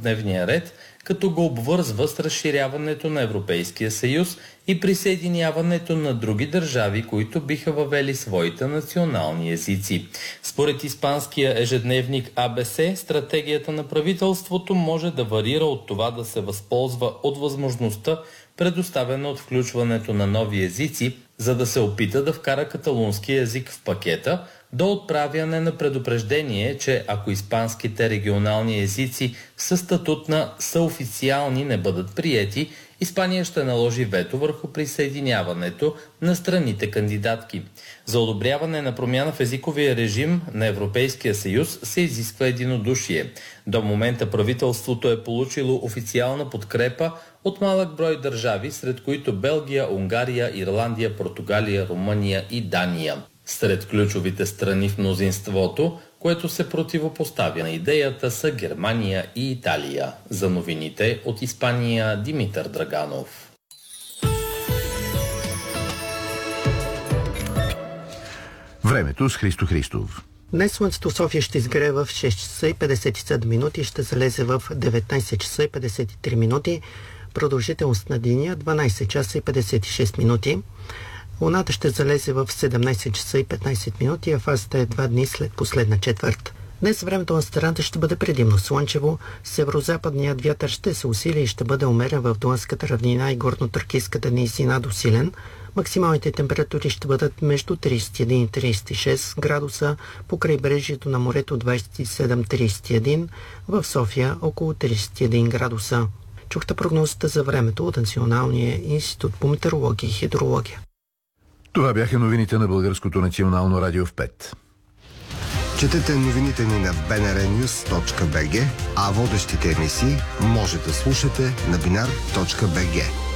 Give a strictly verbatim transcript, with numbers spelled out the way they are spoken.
дневния ред, като го обвързва с разширяването на Европейския съюз и присъединяването на други държави, които биха въвели своите национални езици. Според испанския ежедневник А Б С, стратегията на правителството може да варира от това да се възползва от възможността, предоставена от включването на нови езици, за да се опита да вкара каталунския език в пакета, до отправяне на предупреждение, че ако испанските регионални езици със статут на съофициални не бъдат приети, Испания ще наложи вето върху присъединяването на страните кандидатки. За одобряване на промяна в езиковия режим на Европейския съюз се изисква единодушие. До момента правителството е получило официална подкрепа от малък брой държави, сред които Белгия, Унгария, Ирландия, Португалия, Румъния и Дания. Сред ключовите страни в мнозинството, което се противопоставя на идеята, са Германия и Италия. За новините от Испания, Димитър Драганов. Времето с Христо Христов. Днес слънцето в София ще изгрее в шест часа и петдесет и седем минути и ще залезе в деветнайсет часа и петдесет и три минути. Продължителност на деня дванайсет часа и петдесет и шест минути. Луната ще залезе в седемнайсет часа и петнайсет минути, а фазата е два дни след последна четвърт. Днес времето на страната ще бъде предимно слънчево, северо-западният вятър ще се усили и ще бъде умерен в Дунавската равнина и горно-тракийската низина до силен. Максималните температури ще бъдат между трийсет и един и трийсет и шест градуса, по крайбрежието на морето двайсет и седем до трийсет и един, в София около трийсет и един градуса. Чухте прогнозата за времето от Националния институт по метеорология и хидрология. Това бяха новините на Българското национално радио в пет. Четете новините ни на би ен ар нюз точка би джи, а водещите емисии може да слушате на бинар точка би джи.